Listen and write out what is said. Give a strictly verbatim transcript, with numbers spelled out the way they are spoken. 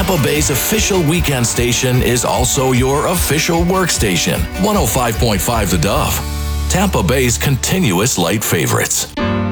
Tampa Bay's official weekend station is also your official workstation. one oh five point five The Dove, Tampa Bay's continuous light favorites.